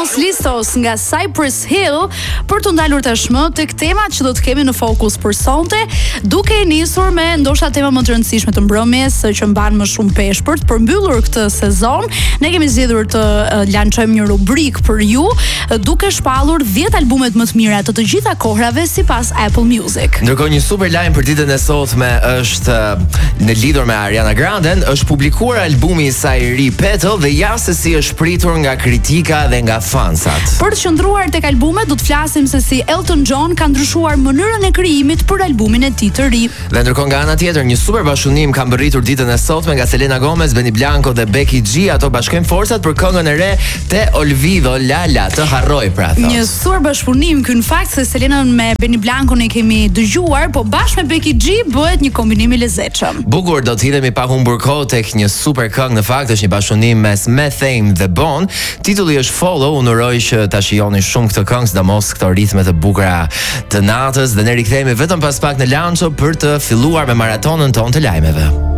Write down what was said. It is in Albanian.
Los Listos nga Cypress Hill për të ndalur tashmë tek temat që do të kemi në fokus për sonte, duke nisur me ndoshta tema më të rëndësishme të mbrëmjes që mban më shumë peshë për të përmbyllur këtë sezon. Ne kemi zgjedhur të lançojmë një rubrikë për ju, duke shpallur 10 albumet më të mira të gjitha kohrave sipas Apple Music. Ndërkohë një super lajm për ditën e sotme është në lidhur me Ariana Grande, është publikuar albumi i saj i ri Petal dhe ja se si është pritur nga kritika dhe nga fansat. Për të qëndruar tek albumet, do të flasim se si Elton John ka ndryshuar mënyrën e krijimit për albumin e tij të ri. Dhe ndërkohë nga ana tjetër, një super bashkëpunim ka mbërritur ditën e sotme nga Selena Gomez, Benny Blanco dhe Becky G. Ato bashkojnë forcat për këngën e re Te Olvido Lala, të harroj pra thot. Një super bashkëpunim ky në fakt, se Selena me Benny Blanco ne kemi dëgjuar, po bashkë me Becky G bëhet një kombinim i lezetshëm. Bukur, do të hidhemi pa humbur kohë tek një super këngë, në fakt është një bashkëpunim mes Methane dhe Bon. Titulli është Follow, unë uroj që ta shijoni shumë këtë këngë, sidomos këto ritme të bukura të natës, dhe ne rikthehemi vetëm pas pak në Lanço për të filluar me maratonën tonë të lajmeve.